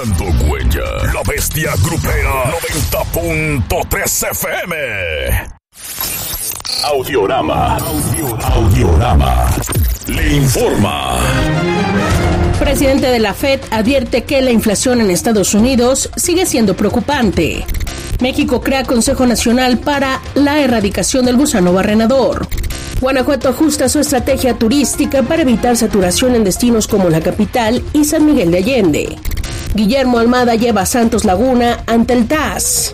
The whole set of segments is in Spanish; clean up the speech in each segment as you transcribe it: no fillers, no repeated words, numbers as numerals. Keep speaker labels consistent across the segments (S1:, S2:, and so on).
S1: Dejando huella, La Bestia Grupera 90.3 FM. Audiorama. Le informa.
S2: Presidente de la FED advierte que la inflación en Estados Unidos sigue siendo preocupante. México crea Consejo Nacional para la Erradicación del Gusano Barrenador. Guanajuato ajusta su estrategia turística para evitar saturación en destinos como la capital y San Miguel de Allende. Guillermo Almada lleva a Santos Laguna ante el TAS.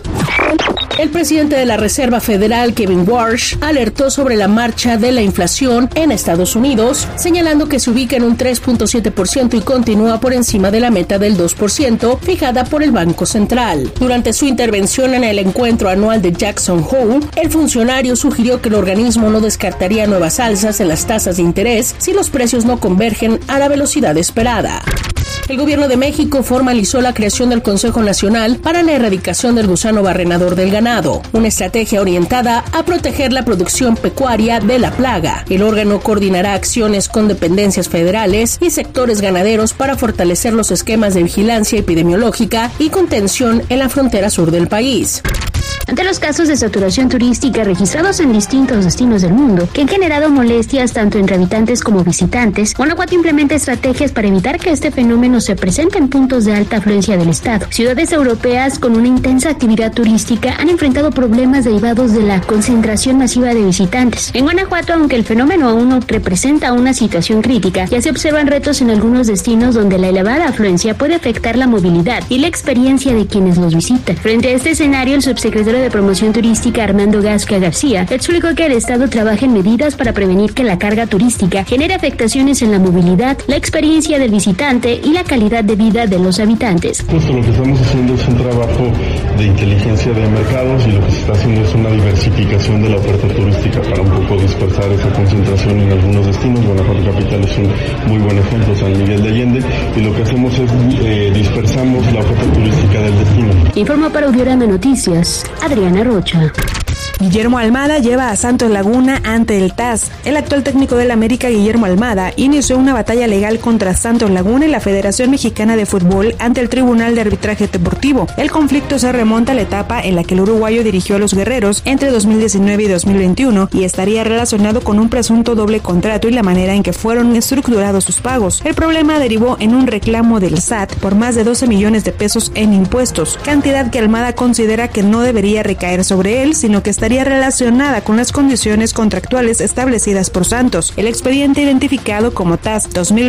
S2: El presidente de la Reserva Federal, Kevin Warsh, alertó sobre la marcha de la inflación en Estados Unidos, señalando que se ubica en un 3.7% y continúa por encima de la meta del 2% fijada por el Banco Central. Durante su intervención en el encuentro anual de Jackson Hole, el funcionario sugirió que el organismo no descartaría nuevas alzas en las tasas de interés si los precios no convergen a la velocidad esperada. El gobierno de México formalizó la creación del Consejo Nacional para la Erradicación del Gusano Barrenador del Ganado, una estrategia orientada a proteger la producción pecuaria de la plaga. El órgano coordinará acciones con dependencias federales y sectores ganaderos para fortalecer los esquemas de vigilancia epidemiológica y contención en la frontera sur del país.
S3: Ante los casos de saturación turística registrados en distintos destinos del mundo, que han generado molestias tanto entre habitantes como visitantes, Guanajuato implementa estrategias para evitar que este fenómeno se presente en puntos de alta afluencia del estado. Ciudades europeas con una intensa actividad turística han enfrentado problemas derivados de la concentración masiva de visitantes. En Guanajuato, aunque el fenómeno aún no representa una situación crítica, ya se observan retos en algunos destinos donde la elevada afluencia puede afectar la movilidad y la experiencia de quienes los visitan. Frente a este escenario, el subsecretario de Promoción Turística, Armando Gasca García, explicó que el Estado trabaja en medidas para prevenir que la carga turística genere afectaciones en la movilidad, la experiencia del visitante y la calidad de vida de los habitantes.
S4: Justo lo que estamos haciendo es un trabajo de inteligencia de mercados y lo que se está haciendo es una diversificación de la oferta turística para un poco dispersar esa concentración en algunos destinos. Guanajuato Capital es un muy buen ejemplo, San Miguel de Allende, y lo que hacemos es dispersamos la oferta turística del destino.
S3: Informó para Audiorama Noticias, Adriana Rocha.
S5: Guillermo Almada lleva a Santos Laguna ante el TAS. El actual técnico del América, Guillermo Almada, inició una batalla legal contra Santos Laguna y la Federación Mexicana de Fútbol ante el Tribunal de Arbitraje Deportivo. El conflicto se remonta a la etapa en la que el uruguayo dirigió a los guerreros entre 2019 y 2021 y estaría relacionado con un presunto doble contrato y la manera en que fueron estructurados sus pagos. El problema derivó en un reclamo del SAT por más de 12 millones de pesos en impuestos, cantidad que Almada considera que no debería recaer sobre él, sino que estaría relacionada con las condiciones contractuales establecidas por Santos. El expediente identificado como TAS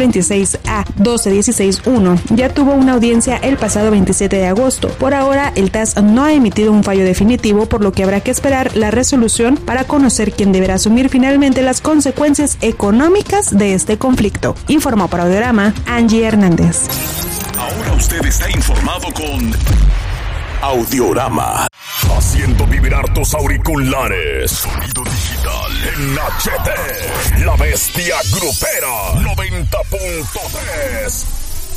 S5: 2026A 12161 ya tuvo una audiencia el pasado 27 de agosto. Por ahora, el TAS no ha emitido un fallo definitivo, por lo que habrá que esperar la resolución para conocer quién deberá asumir finalmente las consecuencias económicas de este conflicto. Informó para Audiorama Angie Hernández.
S1: Ahora usted está informado con Audiorama. Haciendo vibrar tus auriculares. Sonido digital en HD. La Bestia Grupera 90.3.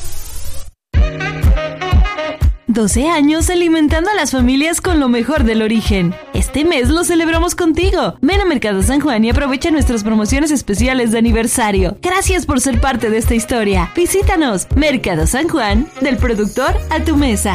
S6: 12 años alimentando a las familias con lo mejor del origen. Este mes lo celebramos contigo. Ven a Mercado San Juan y aprovecha nuestras promociones especiales de aniversario. Gracias por ser parte de esta historia. Visítanos. Mercado San Juan, del productor a tu mesa.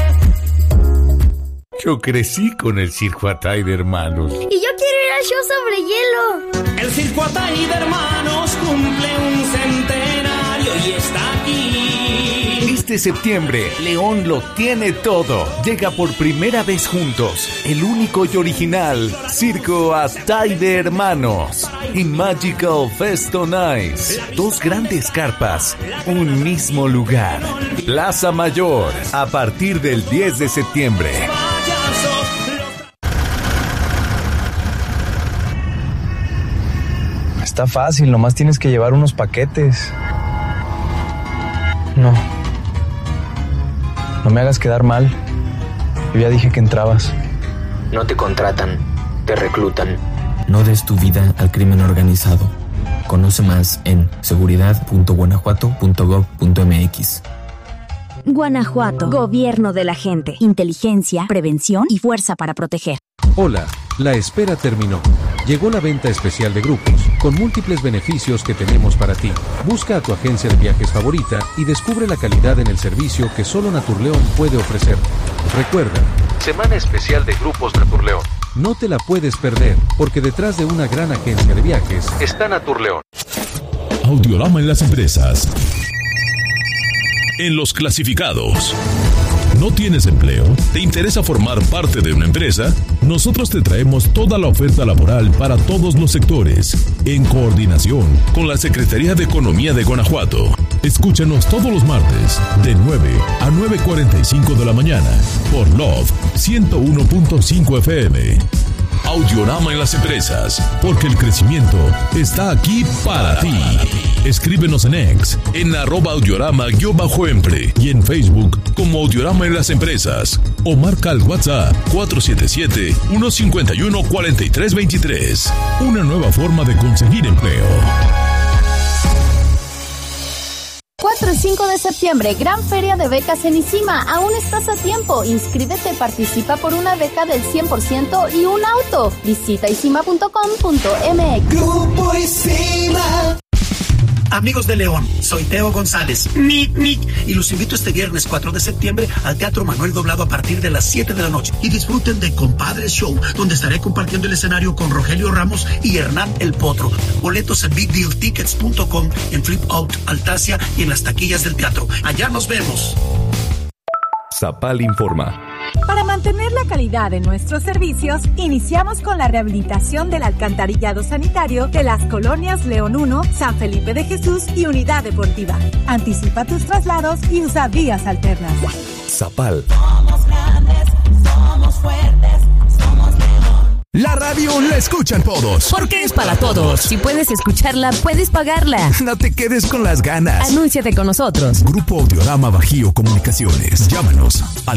S7: Yo crecí con el Circo Atay de Hermanos.
S8: Y yo quiero ir al show sobre hielo.
S9: El Circo Atay de Hermanos cumple un centenario y está aquí.
S7: Este septiembre, León lo tiene todo. Llega por primera vez juntos el único y original Circo Atay de Hermanos y Magical Fest on Ice. Dos grandes carpas, un mismo lugar. Plaza Mayor, a partir del 10 de septiembre.
S10: Está fácil, nomás tienes que llevar unos paquetes. No me hagas quedar mal. Yo ya dije que entrabas.
S11: No te contratan, te reclutan. No des tu vida al crimen organizado. Conoce más en seguridad.guanajuato.gov.mx.
S12: Guanajuato, gobierno de la gente, inteligencia, prevención y fuerza para proteger.
S13: Hola, la espera terminó. Llegó la venta especial de grupos. con múltiples beneficios que tenemos para ti. Busca a tu agencia de viajes favorita y descubre la calidad en el servicio que solo Naturleón puede ofrecer. Recuerda, Semana Especial de Grupos Naturleón. No te la puedes perder, porque detrás de una gran agencia de viajes está Naturleón.
S1: Audiorama en las empresas. En los clasificados. ¿No tienes empleo? ¿Te interesa formar parte de una empresa? Nosotros te traemos toda la oferta laboral para todos los sectores, en coordinación con la Secretaría de Economía de Guanajuato. Escúchanos todos los martes, de 9 a 9:45 de la mañana, por Love 101.5 FM. Audiorama en las empresas, porque el crecimiento está aquí para ti. Escríbenos en X, en @audiorama_empre y en Facebook como Audiorama en las empresas. O marca al WhatsApp 477-151-4323. Una nueva forma de conseguir empleo.
S14: 4 y 5 de septiembre, gran feria de becas en ICIMA. Aún estás a tiempo. Inscríbete, participa por una beca del 100% y un auto. Visita isima.com.mx.
S15: Grupo ICIMA. Amigos de León, soy Teo González, y los invito este viernes 4 de septiembre al Teatro Manuel Doblado a partir de las 7 de la noche. Y disfruten de Compadres Show, donde estaré compartiendo el escenario con Rogelio Ramos y Hernán El Potro. Boletos en bigdealtickets.com, en Flip Out, Altacia y en las taquillas del teatro. Allá nos vemos.
S7: Zapal informa.
S16: Para mantener la calidad de nuestros servicios, iniciamos con la rehabilitación del alcantarillado sanitario de las colonias León 1, San Felipe de Jesús y Unidad Deportiva. Anticipa tus traslados y usa vías alternas.
S7: Zapal.
S16: Somos grandes, somos fuertes, somos León.
S1: La radio la escuchan todos.
S17: Porque es para todos. Si puedes escucharla, puedes pagarla.
S1: No te quedes con las ganas.
S17: Anúnciate con nosotros.
S1: Grupo Audiorama Bajío Comunicaciones. Llámanos al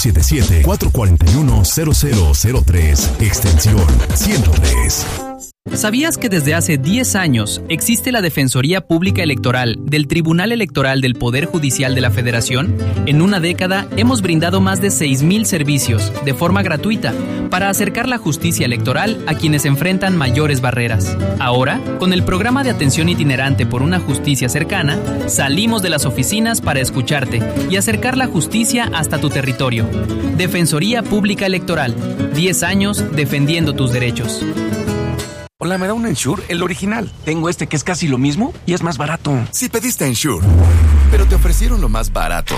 S1: 477-441-0003, extensión 103.
S18: ¿Sabías que desde hace 10 años existe la Defensoría Pública Electoral del Tribunal Electoral del Poder Judicial de la Federación? En una década hemos brindado más de 6,000 servicios de forma gratuita para acercar la justicia electoral a quienes enfrentan mayores barreras. Ahora, con el programa de atención itinerante por una justicia cercana, salimos de las oficinas para escucharte y acercar la justicia hasta tu territorio. Defensoría Pública Electoral, 10 años defendiendo tus derechos.
S19: Hola, ¿me da un Ensure? El original. Tengo este que es casi lo mismo y es más barato.
S20: Si pediste Ensure, pero te ofrecieron lo más barato.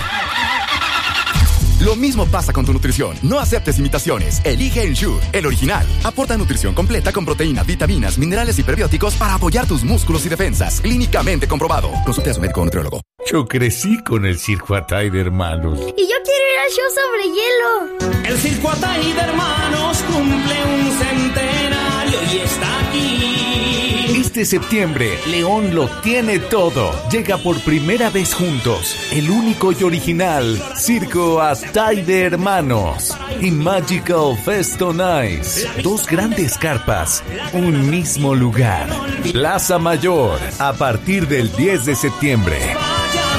S20: Lo mismo pasa con tu nutrición. No aceptes imitaciones. Elige Ensure, el original. Aporta nutrición completa con proteínas, vitaminas, minerales y prebióticos para apoyar tus músculos y defensas. Clínicamente comprobado. Consulte a su médico o nutriólogo.
S7: Yo crecí con el Circo Atay de Hermanos.
S8: Y yo quiero ir al show sobre hielo.
S9: El Circo Atay de Hermanos cumple un centenario y está aquí.
S7: Este septiembre, León lo tiene todo. Llega por primera vez juntos, el único y original Circo Atay de Hermanos y Magical Fest on Ice. 2 grandes carpas, un mismo lugar. Plaza Mayor, a partir del 10 de septiembre.